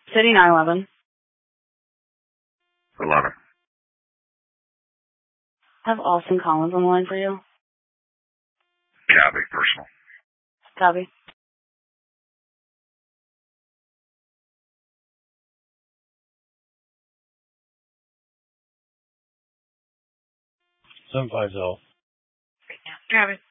City 911. 11. I have Austin Collins on the line for you. Copy, personal. Copy. $750. Copy.